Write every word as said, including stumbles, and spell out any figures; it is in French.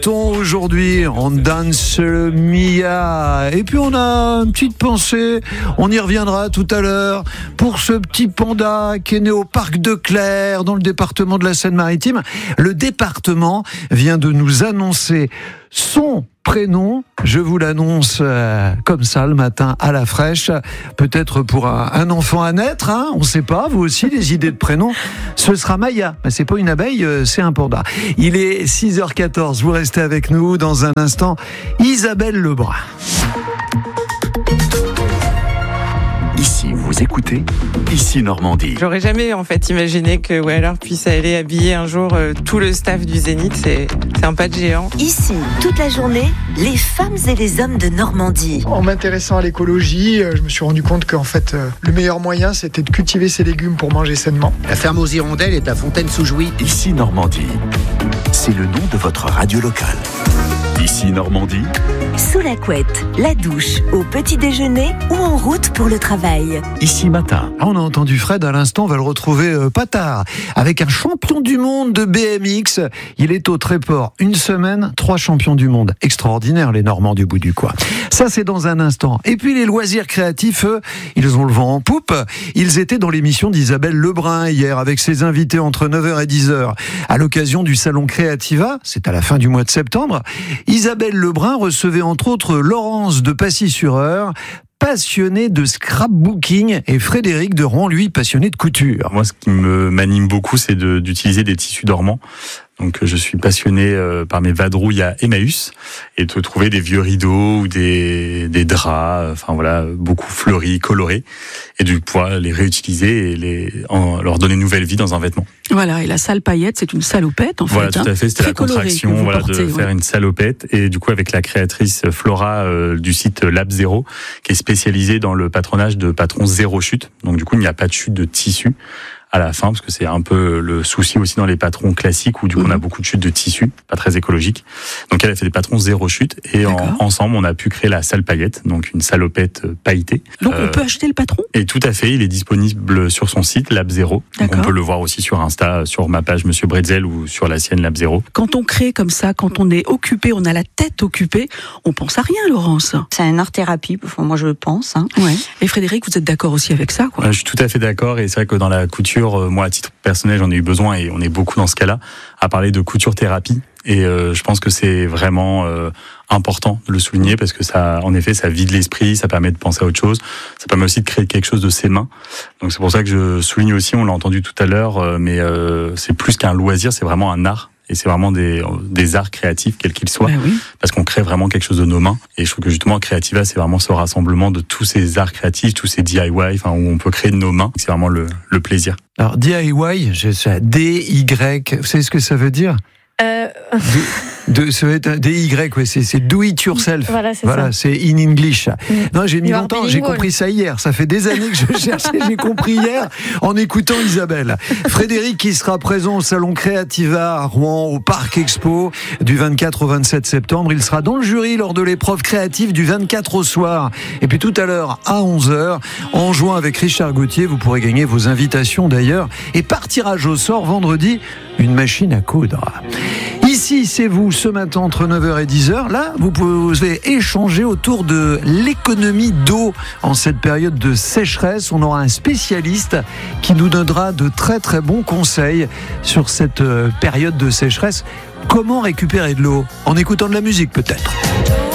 Aujourd'hui, on danse le Mia. Et puis on a une petite pensée, on y reviendra tout à l'heure, pour ce petit panda qui est né au parc de Clères, dans le département de la Seine-Maritime. Le département vient de nous annoncer son prénom, je vous l'annonce euh, comme ça le matin à la fraîche, peut-être pour un, un enfant à naître, hein, on ne sait pas, vous aussi les idées de prénom, ce sera Maya, mais c'est pas une abeille, euh, c'est un panda. Il est six heures quatorze, vous restez avec nous dans un instant, Isabelle Lebrun. Ici, vous écoutez Ici Normandie. J'aurais jamais en fait imaginé que Weller puisse aller habiller un jour euh, tout le staff du Zénith. C'est, c'est un pas de géant. Ici, toute la journée, les femmes et les hommes de Normandie. En m'intéressant à l'écologie, je me suis rendu compte qu'en fait, le meilleur moyen, c'était de cultiver ses légumes pour manger sainement. La ferme aux Hirondelles est à Fontaine-sous-Jouy. Ici Normandie, c'est le nom de votre radio locale. Ici Normandie. Sous la couette, la douche, au petit déjeuner ou en route pour le travail. Ici Matin. On a entendu Fred à l'instant, on va le retrouver euh, pas tard, avec un champion du monde de B M X. Il est au Tréport, une semaine, trois champions du monde. Extraordinaire les Normands du bout du coin. Ça c'est dans un instant. Et puis les loisirs créatifs, eux, ils ont le vent en poupe. Ils étaient dans l'émission d'Isabelle Lebrun hier, avec ses invités entre neuf heures et dix heures. À l'occasion du salon Créativa, c'est à la fin du mois de septembre, Isabelle Lebrun recevait entre autres Laurence de Passy-sur-Eure, passionné de scrapbooking, et Frédéric de Rouen, lui, passionné de couture. Moi, ce qui me m'anime beaucoup, c'est de, d'utiliser des tissus dormants. Donc, je suis passionné euh, par mes vadrouilles à Emmaüs et de trouver des vieux rideaux ou des, des draps, enfin voilà, beaucoup fleuris, colorés, et de pouvoir les réutiliser et les, en, leur donner une nouvelle vie dans un vêtement. Voilà, et la salle paillette, c'est une salopette en voilà, fait. Voilà, tout à fait, c'était la contraction voilà, portez, de ouais. faire une salopette. Et du coup, avec la créatrice Flora euh, du site Lab Zero, qui est spécialisée dans le patronage de patrons zéro chute. Donc du coup, il n'y a pas de chute de tissu à la fin, parce que c'est un peu le souci aussi dans les patrons classiques où du coup mmh. on a beaucoup de chutes de tissu, pas très écologique. Donc elle a fait des patrons zéro chute et en, ensemble on a pu créer la salle paillette, donc une salopette pailletée. Donc euh, on peut acheter le patron ? Et tout à fait, il est disponible sur son site Lab Zero. Donc on peut le voir aussi sur Insta, sur ma page Monsieur Bretzel ou sur la sienne Lab Zero. Quand on crée comme ça, quand on est occupé, on a la tête occupée, on pense à rien, Laurence. C'est une art thérapie, enfin, moi je pense. Hein. Ouais. Et Frédéric, vous êtes d'accord aussi avec ça, quoi ? euh, Je suis tout à fait d'accord, et c'est vrai que dans la couture, moi à titre personnel j'en ai eu besoin, et on est beaucoup dans ce cas-là à parler de couture thérapie, et euh, je pense que c'est vraiment euh, important de le souligner, parce que ça, en effet, ça vide l'esprit, ça permet de penser à autre chose, ça permet aussi de créer quelque chose de ses mains. Donc c'est pour ça que je souligne aussi, on l'a entendu tout à l'heure, euh, mais euh, c'est plus qu'un loisir, c'est vraiment un art. Et c'est vraiment des, des arts créatifs, quels qu'ils soient, ben oui. parce qu'on crée vraiment quelque chose de nos mains. Et je trouve que justement, Créativa, c'est vraiment ce rassemblement de tous ces arts créatifs, tous ces D I Y, enfin, où on peut créer de nos mains. C'est vraiment le, le plaisir. Alors, D I Y, je sais, D Y, vous savez ce que ça veut dire ? Euh... De, de, ça va être un D Y, ouais, c'est, c'est do it yourself. Voilà, c'est voilà, ça. c'est in English. Mm. Non, j'ai mis You longtemps, j'ai compris ça hier. Ça fait des années que je cherchais, j'ai compris hier en écoutant Isabelle. Frédéric qui sera présent au salon Créativa à Rouen, au Parc Expo, du vingt-quatre au vingt-sept septembre. Il sera dans le jury lors de l'épreuve créative du vingt-quatre au soir. Et puis tout à l'heure, à onze heures, en jouant avec Richard Gauthier, vous pourrez gagner vos invitations d'ailleurs. Et par tirage au sort, vendredi, une machine à coudre. Ici, c'est vous, ce matin, entre neuf heures et dix heures. Là, vous pouvez échanger autour de l'économie d'eau en cette période de sécheresse. On aura un spécialiste qui nous donnera de très très bons conseils sur cette période de sécheresse. Comment récupérer de l'eau ? En écoutant de la musique, peut-être.